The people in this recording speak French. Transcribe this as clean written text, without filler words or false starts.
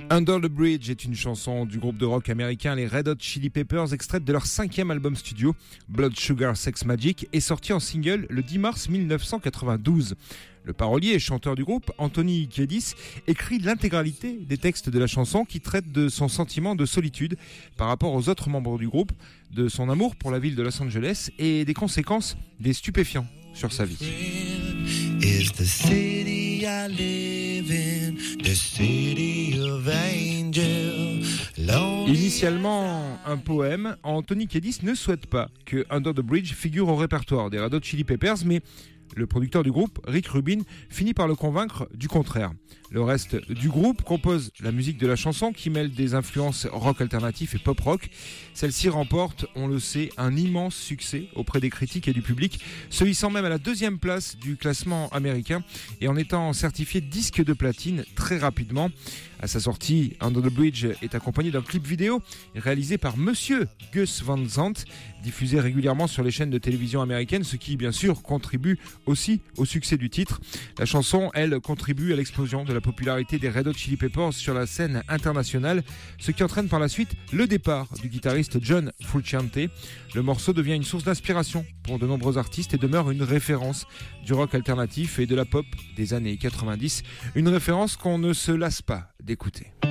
Under the Bridge est une chanson du groupe de rock américain les Red Hot Chili Peppers, extraite de leur 5e album studio, Blood Sugar Sex Magik, et sortie en single le 10 mars 1992. Le parolier et chanteur du groupe, Anthony Kiedis, écrit l'intégralité des textes de la chanson qui traite de son sentiment de solitude par rapport aux autres membres du groupe, de son amour pour la ville de Los Angeles et des conséquences des stupéfiants sur sa vie. Is the city I live in, the city of angel. Initialement un poème, Anthony Kiedis ne souhaite pas que Under the Bridge figure au répertoire des Red Hot Chili Peppers, mais le producteur du groupe, Rick Rubin, finit par le convaincre du contraire. Le reste du groupe compose la musique de la chanson qui mêle des influences rock alternatif et pop rock. Celle-ci remporte, on le sait, un immense succès auprès des critiques et du public, se hissant même à la 2e place du classement américain et en étant certifié disque de platine très rapidement. À sa sortie, Under the Bridge est accompagné d'un clip vidéo réalisé par Monsieur Gus Van Sant, diffusé régulièrement sur les chaînes de télévision américaines, ce qui, bien sûr, contribue aussi au succès du titre. La chanson, elle, contribue à l'explosion de la popularité des Red Hot Chili Peppers sur la scène internationale, ce qui entraîne par la suite le départ du guitariste John Frusciante. Le morceau devient une source d'inspiration pour de nombreux artistes et demeure une référence du rock alternatif et de la pop des années 90, une référence qu'on ne se lasse pas d'écouter.